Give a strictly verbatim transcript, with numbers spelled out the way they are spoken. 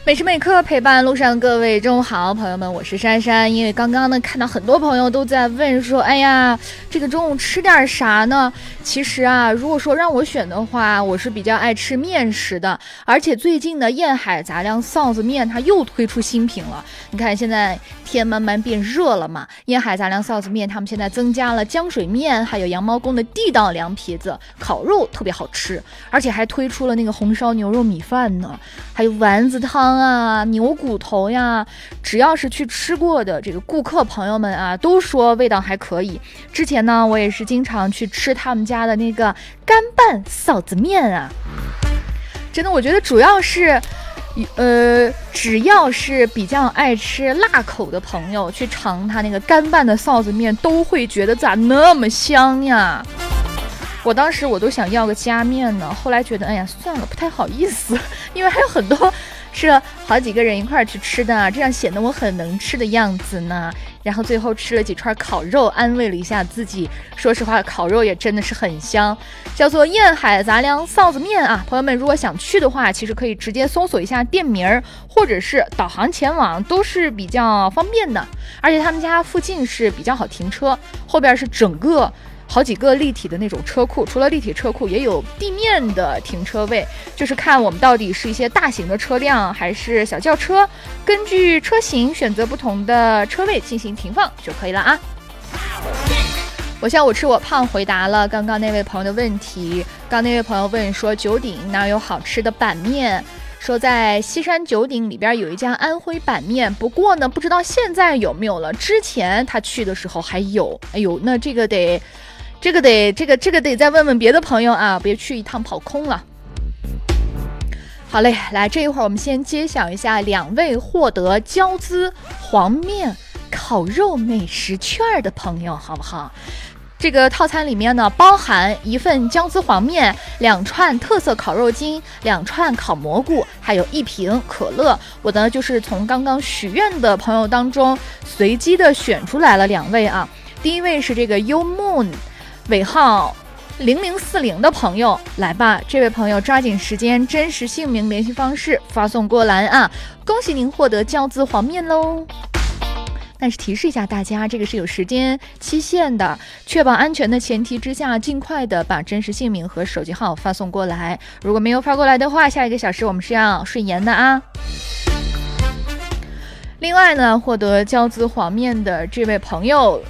每时每刻陪伴路上各位中午好，朋友们，我是珊珊。因为刚刚呢看到很多朋友都在问说，哎呀，这个中午吃点啥呢？其实啊，如果说让我选的话，我是比较爱吃面食的。而且最近呢，燕海杂粮臊子面它又推出新品了。你看现在天慢慢变热了嘛，燕海杂粮臊子面他们现在增加了浆水面，还有羊毛工的地道凉皮子，烤肉特别好吃，而且还推出了那个红烧牛肉米饭呢，还有丸子汤啊，牛骨头呀，只要是去吃过的这个顾客朋友们啊，都说味道还可以。之前呢，我也是经常去吃他们家的那个干拌臊子面啊，真的，我觉得主要是，呃，只要是比较爱吃辣口的朋友去尝他那个干拌的臊子面，都会觉得咋那么香呀。我当时我都想要个加面呢，后来觉得哎呀算了，不太好意思，因为还有很多是好几个人一块儿去吃的，这样显得我很能吃的样子呢。然后最后吃了几串烤肉，安慰了一下自己。说实话，烤肉也真的是很香，叫做燕海杂粮臊子面啊。朋友们如果想去的话，其实可以直接搜索一下店名，或者是导航前往，都是比较方便的。而且他们家附近是比较好停车，后边是整个好几个立体的那种车库，除了立体车库也有地面的停车位，就是看我们到底是一些大型的车辆还是小轿车，根据车型选择不同的车位进行停放就可以了啊。我下午吃我胖回答了刚刚那位朋友的问题。刚那位朋友问说九鼎哪有好吃的板面，说在西山九鼎里边有一家安徽板面，不过呢不知道现在有没有了，之前他去的时候还有。哎呦，那这个得这个得这个这个得再问问别的朋友啊，别去一趟跑空了。好嘞，来这一会儿我们先揭晓一下两位获得交资黄面烤肉美食券的朋友，好不好？这个套餐里面呢，包含一份姜丝黄面、两串特色烤肉筋、两串烤蘑菇，还有一瓶可乐。我呢就是从刚刚许愿的朋友当中随机的选出来了两位啊。第一位是这个 You Moon 尾号零零四零的朋友，来吧，这位朋友抓紧时间，真实姓名、联系方式发送过来啊！恭喜您获得交资黄面喽！但是提示一下大家，这个是有时间期限的，确保安全的前提之下，尽快的把真实姓名和手机号发送过来。如果没有发过来的话，下一个小时我们是要顺延的啊。另外呢，获得交资黄面的这位朋友